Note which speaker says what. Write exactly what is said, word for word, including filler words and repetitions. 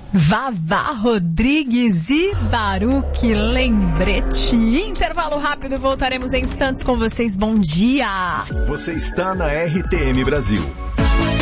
Speaker 1: Vavá Rodrigues e Baruque Lembrete. Intervalo rápido, voltaremos em instantes com vocês. Bom dia.
Speaker 2: Você está na R T M Brasil.